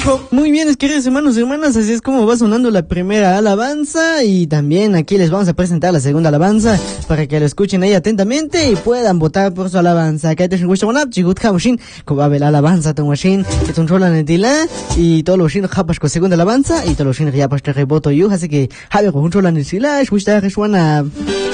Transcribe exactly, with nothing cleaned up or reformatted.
Muy bien, queridos hermanos y hermanas, así es como va sonando la primera alabanza y también aquí les vamos a presentar la segunda alabanza para que lo escuchen ahí atentamente y puedan votar por su alabanza. Acá te gusta una chigut kamushin, como va a ver la alabanza tu machine, que son chola netila y todos los chinos japas con segunda alabanza y todos los chinos ya pues te reboto yo, así que jabe con chola netila, es gusta que suena.